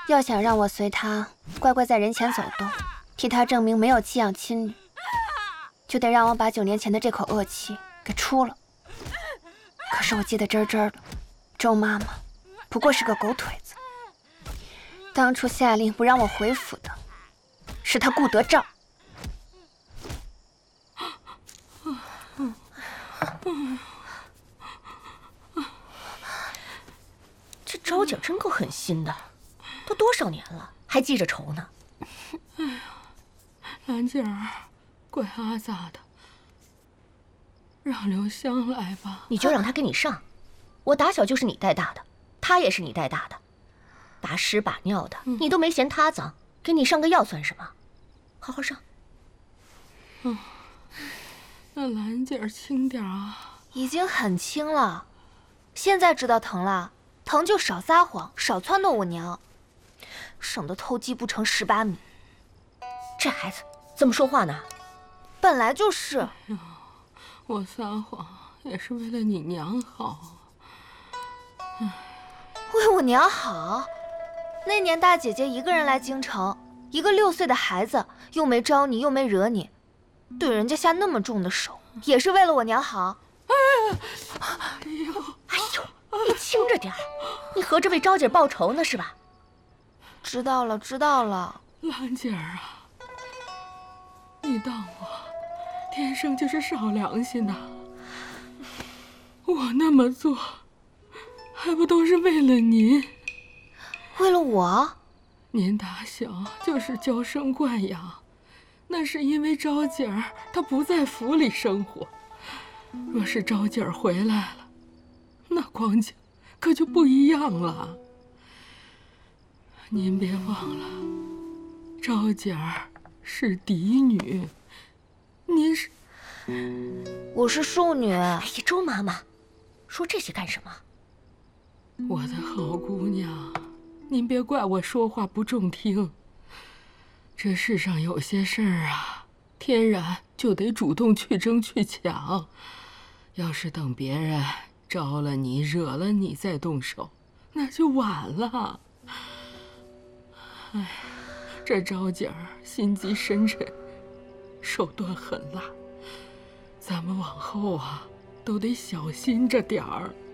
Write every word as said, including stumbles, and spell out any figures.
要想让我随他乖乖在人前走动，替他证明没有弃养亲女，就得让我把九年前的这口恶气给出了。可是我记得真真的，周妈妈不过是个狗腿子。当初下令不让我回府的，是他顾德照。 这昭景真够狠心的，都多少年了，还记着仇呢。 哎呀，兰姐儿，怪阿杂的，让刘香来吧。 你就让他跟你上，我打小就是你带大的，他也是你带大的，把屎把尿的，嗯、你都没嫌他脏，给你上个药算什么？好好上。 嗯，那兰姐儿轻点啊。 已经很轻了，现在知道疼了。疼就少撒谎，少撺掇我娘，省得偷鸡不成蚀把米。 这孩子怎么说话呢？ 本来就是。 哎呦，我撒谎也是为了你娘好。 唉，为我娘好？那年大姐姐一个人来京城，一个六岁的孩子，又没招你，又没惹你，对人家下那么重的手，也是为了我娘好。 哎，哎呦， 哎呦！你轻着点儿，你合着为昭姐报仇呢是吧？ 知道了，知道了。 兰姐儿啊，你当我天生就是少良心的？我那么做，还不都是为了您？ 为了我？ 您打小就是娇生惯养，那是因为昭姐儿她不在府里生活。若是昭姐儿回来了，那光景可就不一样了。您别忘了，昭姐儿是嫡女，您是…… 我是庶女。哎呀，周妈妈，说这些干什么？ 我的好姑娘，您别怪我说话不中听。这世上有些事儿啊，天然就得主动去争去抢。要是等别人招了你，惹了你再动手，那就晚了。哎，这昭姐儿心机深沉，手段狠辣，咱们往后啊都得小心着点儿。